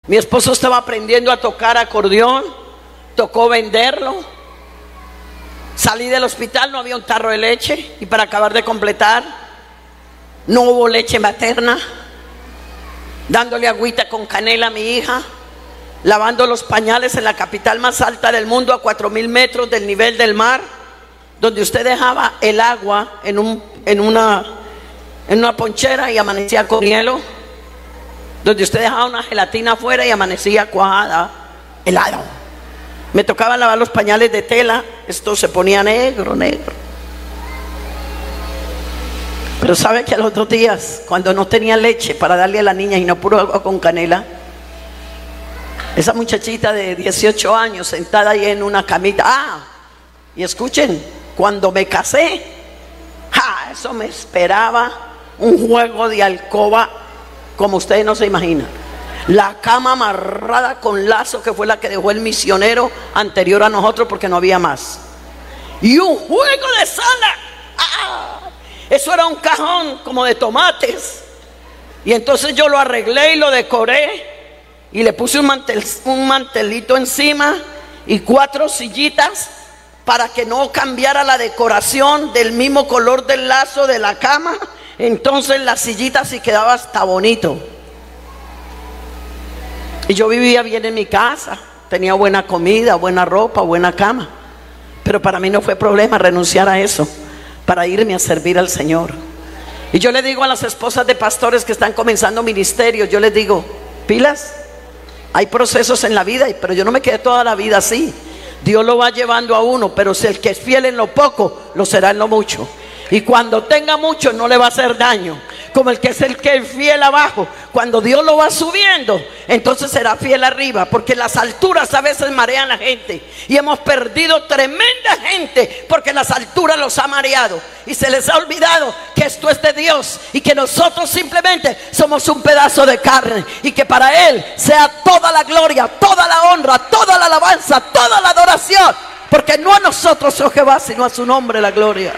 Mi esposo estaba aprendiendo a tocar acordeón, tocó venderlo. Salí del hospital, no había un tarro de leche, y para acabar de completar, no hubo leche materna. Dándole agüita con canela a mi hija, lavando los pañales en la capital más alta del mundo, a 4.000 metros del nivel del mar, donde usted dejaba el agua en una ponchera y amanecía con hielo, donde usted dejaba una gelatina afuera y amanecía cuajada, helado. Me tocaba lavar los pañales de tela, esto se ponía negro. Pero sabe que a los 2 días, cuando no tenía leche para darle a la niña y no puro agua con canela, esa muchachita de 18 años sentada ahí en una camita, y escuchen, cuando me casé, eso me esperaba un juego de alcoba como ustedes no se imaginan. La cama amarrada con lazo, que fue la que dejó el misionero anterior a nosotros porque no había más, y un juego de sala. Eso era un cajón como de tomates. Y entonces yo lo arreglé y lo decoré y le puse un mantelito encima y 4 sillitas para que no cambiara la decoración del mismo color del lazo de la cama. Entonces la sillita sí quedaba hasta bonito. Y yo vivía bien en mi casa, tenía buena comida, buena ropa, buena cama. Pero para mí no fue problema renunciar a eso para irme a servir al Señor. Y yo le digo a las esposas de pastores que están comenzando ministerios, yo les digo, pilas, hay procesos en la vida, pero yo no me quedé toda la vida así. Dios lo va llevando a uno, pero si el que es fiel en lo poco, lo será en lo mucho. Y cuando tenga mucho no le va a hacer daño, como el que es fiel abajo. Cuando Dios lo va subiendo, entonces será fiel arriba, porque las alturas a veces marean a la gente, y hemos perdido tremenda gente porque las alturas los ha mareado y se les ha olvidado que esto es de Dios y que nosotros simplemente somos un pedazo de carne, y que para Él sea toda la gloria, toda la honra, toda la alabanza, toda la adoración, porque no a nosotros, oh Jehová, sino a su nombre la gloria.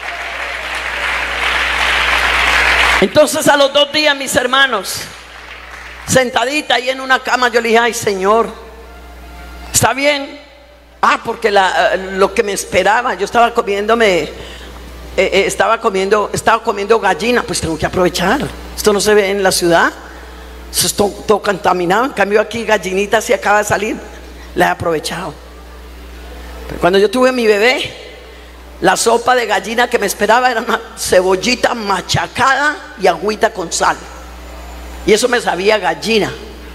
Entonces a los 2 días, mis hermanos, sentadita ahí en una cama, yo le dije, ay Señor, ¿está bien? Porque lo que me esperaba, yo estaba comiendo gallina, pues tengo que aprovechar. Esto no se ve en la ciudad, eso es todo contaminado. En cambio aquí gallinita si acaba de salir, la he aprovechado. Pero cuando yo tuve mi bebé, la sopa de gallina que me esperaba era una cebollita machacada y agüita con sal, y eso me sabía gallina.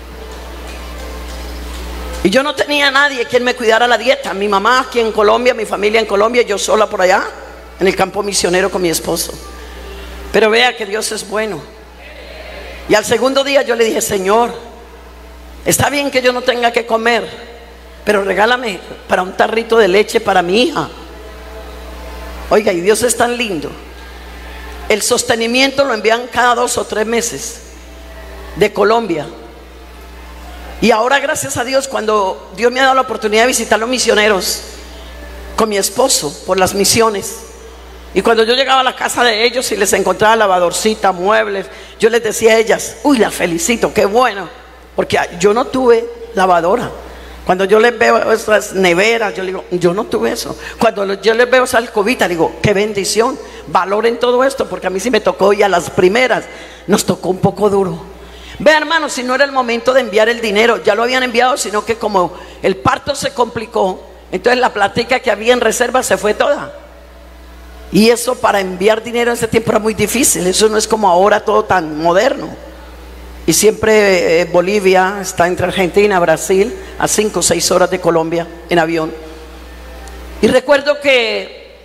Y yo no tenía nadie quien me cuidara la dieta. Mi mamá aquí en Colombia, mi familia en Colombia, yo sola por allá en el campo misionero con mi esposo. Pero vea que Dios es bueno. Y al 2.º día yo le dije, Señor, está bien que yo no tenga que comer, pero regálame para un tarrito de leche para mi hija. Oiga, y Dios es tan lindo. El sostenimiento lo envían cada 2 o 3 meses de Colombia. Y ahora, gracias a Dios, cuando Dios me ha dado la oportunidad de visitar los misioneros con mi esposo por las misiones, y cuando yo llegaba a la casa de ellos y les encontraba lavadorcita, muebles, yo les decía a ellas, uy, las felicito, qué bueno, porque yo no tuve lavadora. Cuando yo les veo esas neveras, yo les digo, yo no tuve eso. Cuando yo les veo esa alcobita, digo, qué bendición, valoren todo esto, porque a mí sí me tocó, y a las primeras nos tocó un poco duro. Vean, hermanos, si no era el momento de enviar el dinero, ya lo habían enviado, sino que como el parto se complicó, entonces la plática que había en reserva se fue toda. Y eso, para enviar dinero en ese tiempo era muy difícil. Eso no es como ahora, todo tan moderno. Y siempre Bolivia está entre Argentina y Brasil, a 5 o 6 horas de Colombia en avión. Y recuerdo que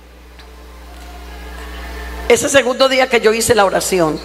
ese 2.º día que yo hice la oración,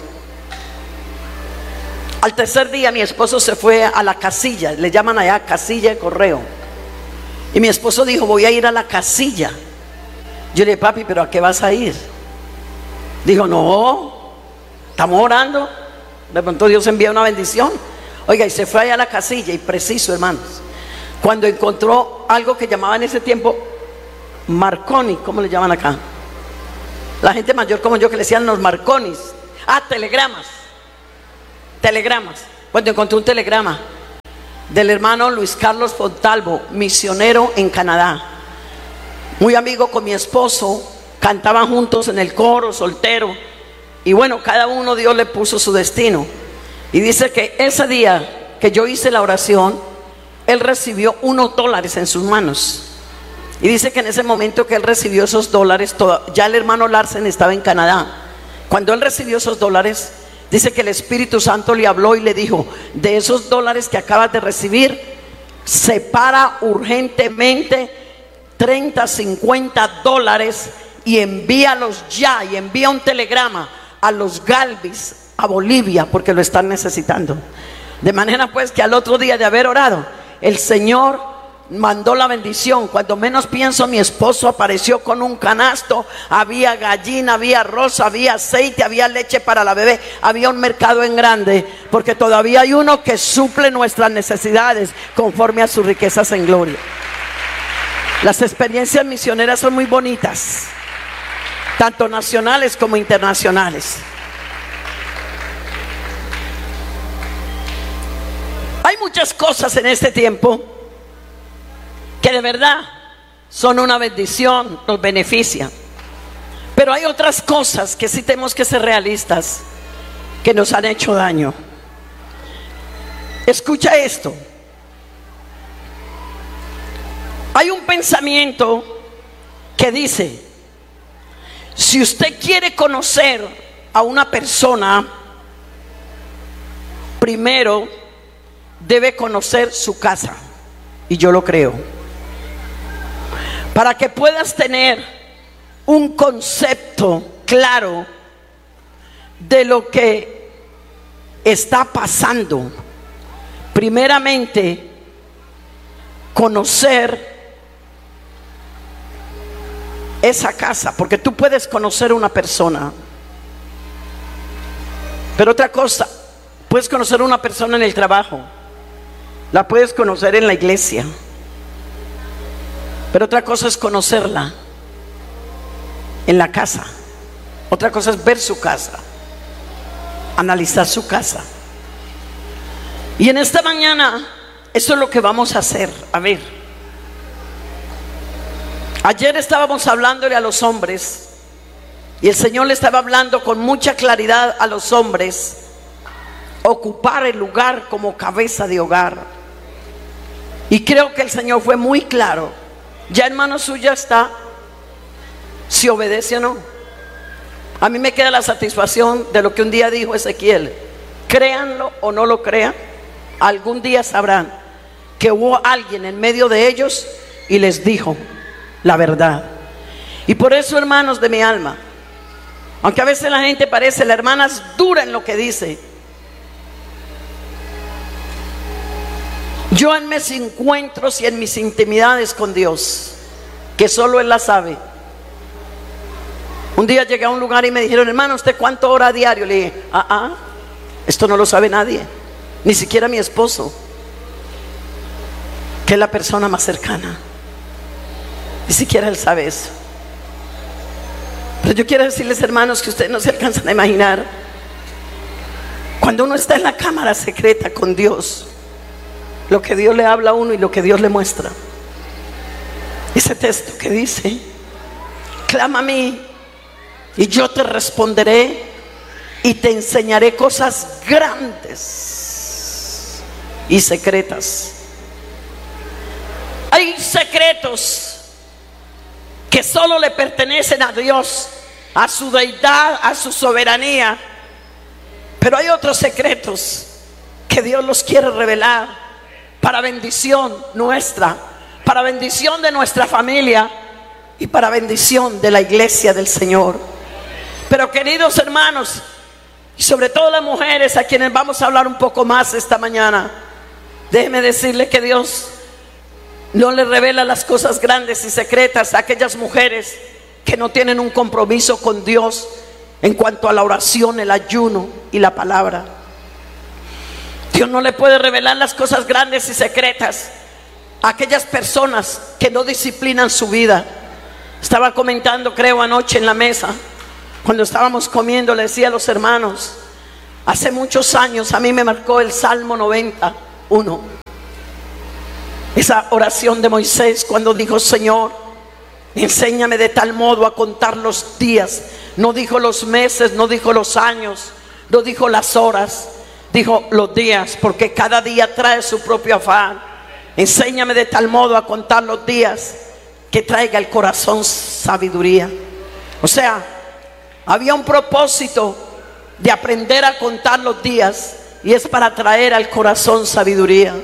al 3.er día mi esposo se fue a la casilla, le llaman allá casilla de correo. Y mi esposo dijo, voy a ir a la casilla. Yo le dije, papi, ¿pero a qué vas a ir? Dijo, no, estamos orando. De pronto Dios envía una bendición. Oiga, y se fue allá a la casilla, y preciso, hermanos, cuando encontró algo que llamaban en ese tiempo Marconi, ¿cómo le llaman acá? La gente mayor como yo, que le decían los Marconis. Telegramas. Cuando encontró un telegrama, del hermano Luis Carlos Fontalvo, misionero en Canadá. Muy amigo con mi esposo, cantaban juntos en el coro, soltero. Y bueno, cada uno Dios le puso su destino. Y dice que ese día que yo hice la oración, él recibió unos dólares en sus manos. Y dice que en ese momento que él recibió esos dólares, ya el hermano Larsen estaba en Canadá. Cuando él recibió esos dólares, dice que el Espíritu Santo le habló y le dijo: de esos dólares que acabas de recibir, separa urgentemente 30, 50 dólares y envíalos ya. Y envía un telegrama a los Galvis, a Bolivia, porque lo están necesitando. De manera pues que al otro día de haber orado, el Señor mandó la bendición. Cuando menos pienso, mi esposo apareció con un canasto. Había gallina, había arroz, había aceite, había leche para la bebé. Había un mercado en grande, porque todavía hay uno que suple nuestras necesidades conforme a sus riquezas en gloria. Las experiencias misioneras son muy bonitas, tanto nacionales como internacionales. Hay muchas cosas en este tiempo que de verdad son una bendición, nos benefician. Pero hay otras cosas que sí tenemos que ser realistas, que nos han hecho daño. Escucha esto. Hay un pensamiento que dice: si usted quiere conocer a una persona, primero debe conocer su casa. Y yo lo creo. Para que puedas tener un concepto claro de lo que está pasando, primeramente conocer esa casa. Porque tú puedes conocer a una persona, pero otra cosa, puedes conocer a una persona en el trabajo, la puedes conocer en la iglesia, pero otra cosa es conocerla en la casa. Otra cosa es ver su casa, analizar su casa. Y en esta mañana eso es lo que vamos a hacer. A ver, ayer estábamos hablándole a los hombres, y el Señor le estaba hablando con mucha claridad a los hombres: ocupar el lugar como cabeza de hogar. Y creo que el Señor fue muy claro. Ya en manos suyas está si obedece o no. A mí me queda la satisfacción de lo que un día dijo Ezequiel: créanlo o no lo crean, algún día sabrán que hubo alguien en medio de ellos y les dijo la verdad. Y por eso, hermanos de mi alma, aunque a veces la gente parece, la hermana es dura en lo que dice, yo en mis encuentros y en mis intimidades con Dios, que solo Él la sabe. Un día llegué a un lugar y me dijeron: hermano, ¿usted cuánto ora a diario? Le dije: esto no lo sabe nadie, ni siquiera mi esposo, que es la persona más cercana. Ni siquiera él sabe eso. Pero yo quiero decirles, hermanos, que ustedes no se alcanzan a imaginar cuando uno está en la cámara secreta con Dios, lo que Dios le habla a uno y lo que Dios le muestra. Ese texto que dice: clama a mí y yo te responderé y te enseñaré cosas grandes y secretas. Hay secretos que solo le pertenecen a Dios, a su deidad, a su soberanía. Pero hay otros secretos que Dios los quiere revelar para bendición nuestra, para bendición de nuestra familia y para bendición de la iglesia del Señor. Pero, queridos hermanos, y sobre todo las mujeres, a quienes vamos a hablar un poco más esta mañana, déjeme decirle que Dios no le revela las cosas grandes y secretas a aquellas mujeres que no tienen un compromiso con Dios en cuanto a la oración, el ayuno y la palabra. Dios no le puede revelar las cosas grandes y secretas a aquellas personas que no disciplinan su vida. Estaba comentando, creo, anoche en la mesa, cuando estábamos comiendo, le decía a los hermanos: hace muchos años a mí me marcó el Salmo 91. Esa oración de Moisés cuando dijo: Señor, enséñame de tal modo a contar los días. No dijo los meses, no dijo los años, no dijo las horas, dijo los días, porque cada día trae su propio afán. Enséñame de tal modo a contar los días que traiga al corazón sabiduría. O sea, había un propósito de aprender a contar los días, y es para traer al corazón sabiduría.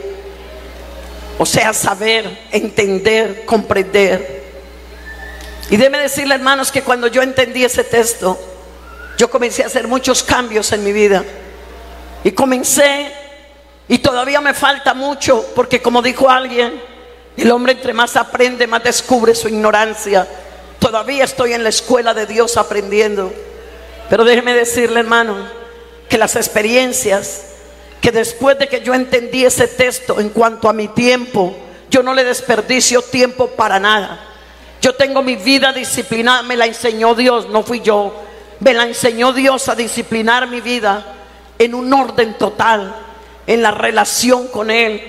O sea, saber, entender, comprender. Y déjeme decirle, hermanos, que cuando yo entendí ese texto, yo comencé a hacer muchos cambios en mi vida. Y comencé, y todavía me falta mucho, porque como dijo alguien, el hombre entre más aprende, más descubre su ignorancia. Todavía estoy en la escuela de Dios aprendiendo. Pero déjeme decirle, hermano, que las experiencias, que después de que yo entendí ese texto en cuanto a mi tiempo, yo no le desperdicio tiempo para nada. Yo tengo mi vida disciplinada, me la enseñó Dios, no fui yo. Me la enseñó Dios a disciplinar mi vida en un orden total, en la relación con Él,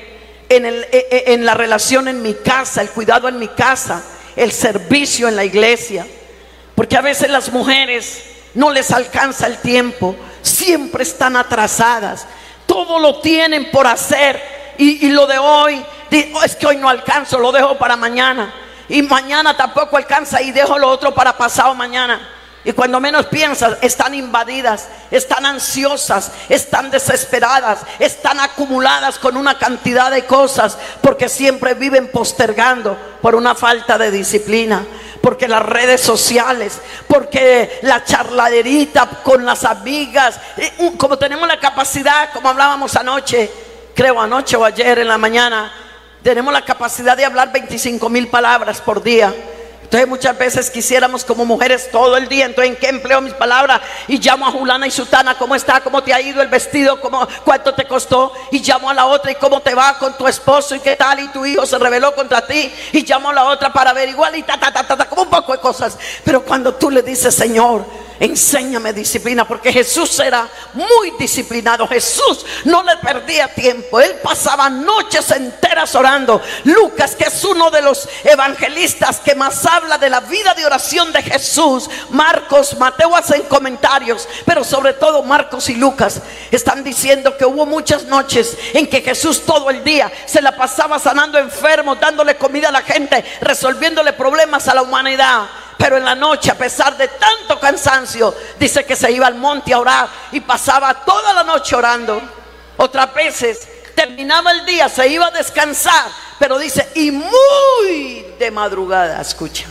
en la relación en mi casa, el cuidado en mi casa, el servicio en la iglesia. Porque a veces las mujeres no les alcanza el tiempo, siempre están atrasadas, todo lo tienen por hacer, y lo de hoy, es que hoy no alcanzo, lo dejo para mañana, y mañana tampoco alcanza y dejo lo otro para pasado mañana. Y cuando menos piensas, están invadidas, están ansiosas, están desesperadas, están acumuladas con una cantidad de cosas, porque siempre viven postergando por una falta de disciplina, porque las redes sociales, porque la charladerita con las amigas, como tenemos la capacidad, como hablábamos anoche, creo anoche o ayer en la mañana, tenemos la capacidad de hablar 25,000 palabras por día. Entonces muchas veces quisiéramos como mujeres todo el día, entonces ¿en qué empleo mis palabras? Y llamo a Julana y Sutana, ¿cómo está? ¿Cómo te ha ido el vestido? ¿Cuánto te costó? Y llamo a la otra, ¿y cómo te va con tu esposo? ¿Y qué tal? ¿Y tu hijo se rebeló contra ti? Y llamo a la otra para averiguar y como un poco de cosas. Pero cuando tú le dices: Señor, enséñame disciplina, porque Jesús era muy disciplinado. Jesús no le perdía tiempo, él pasaba noches enteras orando. Lucas, que es uno de los evangelistas que más habla de la vida de oración de Jesús, Marcos, Mateo hacen comentarios, pero sobre todo Marcos y Lucas están diciendo que hubo muchas noches en que Jesús todo el día se la pasaba sanando enfermos, dándole comida a la gente, resolviéndole problemas a la humanidad. Pero en la noche, a pesar de tanto cansancio, dice que se iba al monte a orar y pasaba toda la noche orando. Otras veces terminaba el día, se iba a descansar, pero dice, y muy de madrugada, escucha,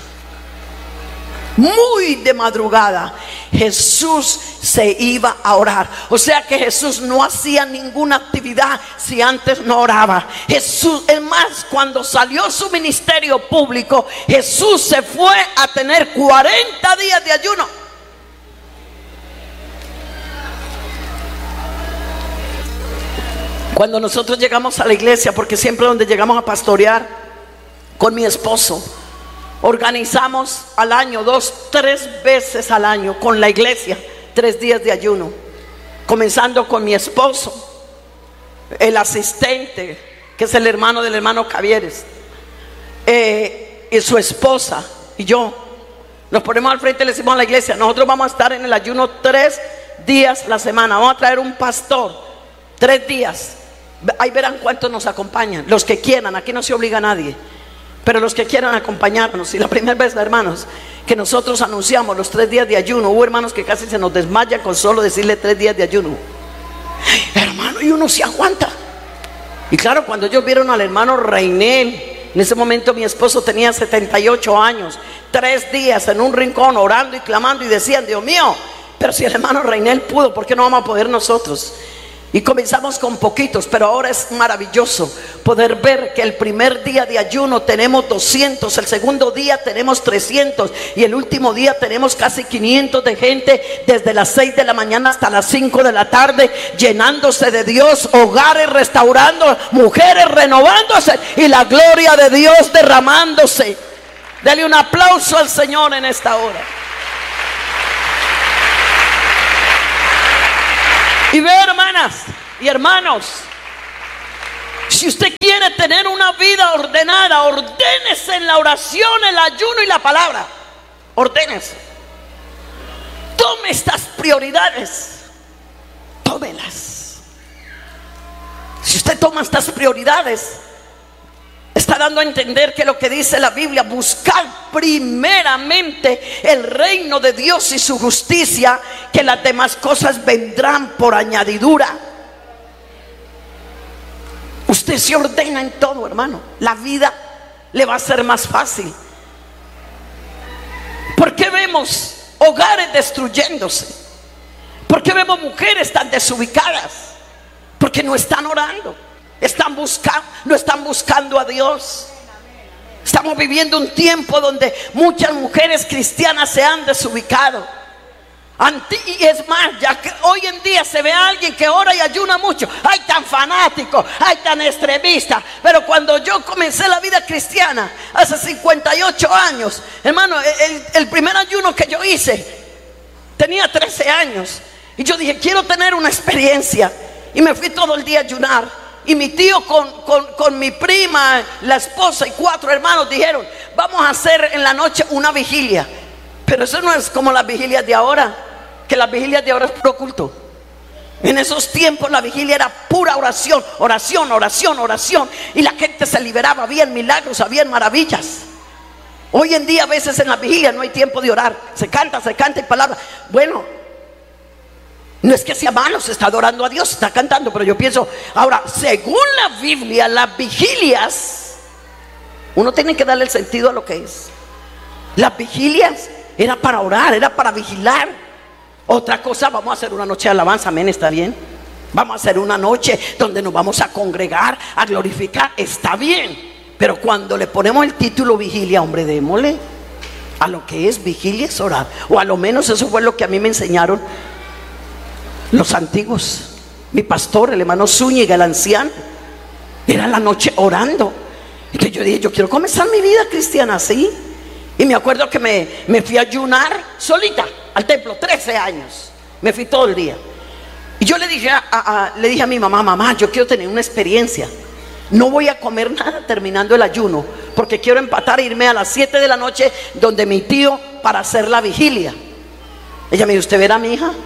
muy de madrugada, Jesús se iba a orar. O sea que Jesús no hacía ninguna actividad si antes no oraba. Jesús, es más, cuando salió su ministerio público, Jesús se fue a tener 40 días de ayuno. Cuando nosotros llegamos a la iglesia, porque siempre donde llegamos a pastorear con mi esposo, organizamos al año 2, 3 veces al año con la iglesia 3 días de ayuno, comenzando con mi esposo, el asistente, que es el hermano del hermano Javieres, y su esposa y yo. Nos ponemos al frente y le decimos a la iglesia: nosotros vamos a estar en el ayuno 3 días la semana, vamos a traer un pastor 3 días. Ahí verán cuántos nos acompañan, los que quieran, aquí no se obliga a nadie, pero los que quieran acompañarnos. Y la primera vez, hermanos, que nosotros anunciamos los 3 días de ayuno, hubo hermanos que casi se nos desmayan con solo decirle 3 días de ayuno. Hermano, y uno se aguanta. Y claro, cuando ellos vieron al hermano Reinel, en ese momento mi esposo tenía 78 años, 3 días en un rincón orando y clamando, y decían: Dios mío, pero si el hermano Reinel pudo, ¿por qué no vamos a poder nosotros? Y comenzamos con poquitos, pero ahora es maravilloso poder ver que el primer día de ayuno tenemos 200, el segundo día tenemos 300 y el último día tenemos casi 500 de gente, desde las 6 de la mañana hasta las 5 de la tarde, llenándose de Dios, hogares restaurando, mujeres renovándose y la gloria de Dios derramándose. Dale un aplauso al Señor en esta hora. Y ve, hermanas y hermanos, si usted quiere quiere tener una vida ordenada, ordénese en la oración, el ayuno y la palabra. Ordénese. Tome estas prioridades. Tómelas. Si usted toma estas prioridades, está dando a entender que lo que dice la Biblia, buscar primeramente el reino de Dios y su justicia, que las demás cosas vendrán por añadidura. Usted se ordena en todo, hermano. La vida le va a ser más fácil. ¿Por qué vemos hogares destruyéndose? ¿Por qué vemos mujeres tan desubicadas? Porque no están orando. No están buscando a Dios. Estamos viviendo un tiempo donde muchas mujeres cristianas se han desubicado. Y es más, ya que hoy en día se ve a alguien que ora y ayuna mucho. Ay, tan fanático, ay, tan extremista. Pero cuando yo comencé la vida cristiana hace 58 años, hermano, el primer ayuno que yo hice, tenía 13 años. Y yo dije, quiero tener una experiencia. Y me fui todo el día a ayunar. Y mi tío con mi prima, la esposa y 4 hermanos dijeron, vamos a hacer en la noche una vigilia. Pero eso no es como las vigilias de ahora, que las vigilias de ahora es puro culto. En esos tiempos la vigilia era pura oración, oración, oración, oración. Y la gente se liberaba, habían milagros, habían maravillas. Hoy en día a veces en la vigilia no hay tiempo de orar. Se canta y palabra. Bueno, no es que sea malo, se está adorando a Dios, se está cantando. Pero yo pienso, ahora, según la Biblia, las vigilias, uno tiene que darle el sentido a lo que es. Las vigilias era para orar, era para vigilar. Otra cosa, vamos a hacer una noche de alabanza, amén, está bien. Vamos a hacer una noche donde nos vamos a congregar, a glorificar, está bien. Pero cuando le ponemos el título vigilia, hombre, démosle a lo que es vigilia, es orar. O a lo menos eso fue lo que a mí me enseñaron los antiguos. Mi pastor, el hermano Zúñiga, el anciano, era la noche orando. Entonces yo dije, yo quiero comenzar mi vida cristiana así. Y me acuerdo que me fui a ayunar solita al templo, 13 años. Me fui todo el día. Y yo le dije a mi mamá, yo quiero tener una experiencia. No voy a comer nada terminando el ayuno, porque quiero empatar e irme a las 7 de la noche donde mi tío para hacer la vigilia. Ella me dijo, ¿usted verá a mi hija?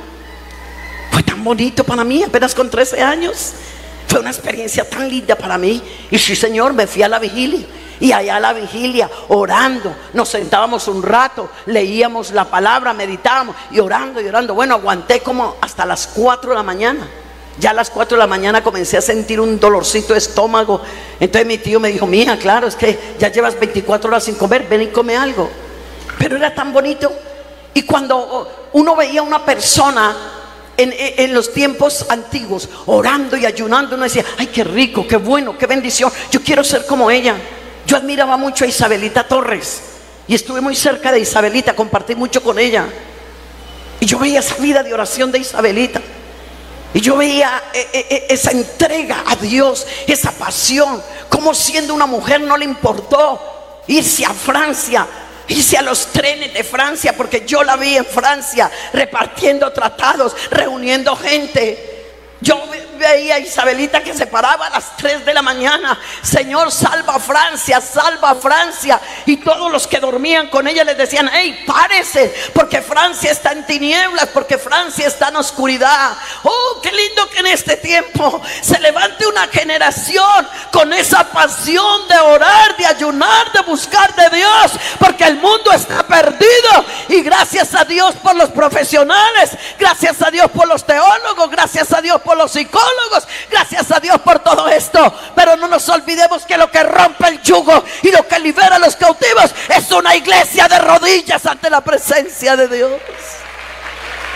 Fue tan bonito para mí, apenas con 13 años. Fue una experiencia tan linda para mí. Y sí, Señor, me fui a la vigilia. Y allá a la vigilia, orando, nos sentábamos un rato, leíamos la palabra, meditábamos y orando y orando. Bueno, aguanté como hasta las 4 de la mañana. Ya a las 4 de la mañana comencé a sentir un dolorcito de estómago. Entonces mi tío me dijo, mija, claro, es que ya llevas 24 horas sin comer, ven y come algo. Pero era tan bonito. Y cuando uno veía a una persona en los tiempos antiguos orando y ayunando, uno decía, ay, qué rico, qué bueno, qué bendición, yo quiero ser como ella. Yo admiraba mucho a Isabelita Torres y estuve muy cerca de Isabelita, compartí mucho con ella. Y yo veía esa vida de oración de Isabelita. Y yo veía esa entrega a Dios, esa pasión, como siendo una mujer no le importó irse a Francia, irse a los trenes de Francia, porque yo la vi en Francia repartiendo tratados, reuniendo gente. Yo veía a Isabelita que se paraba a las 3 de la mañana. Señor, salva a Francia, salva a Francia. Y todos los que dormían con ella les decían, hey, párese, porque Francia está en tinieblas, porque Francia está en oscuridad. Oh, qué lindo que en este tiempo se levante una generación con esa pasión de orar, de ayunar, de buscar de Dios, porque el mundo está perdido. Y gracias a Dios por los profesionales, gracias a Dios por los teólogos, gracias a Dios por los psicólogos, gracias a Dios por todo esto. Pero no nos olvidemos que lo que rompe el yugo y lo que libera a los cautivos es una iglesia de rodillas ante la presencia de Dios.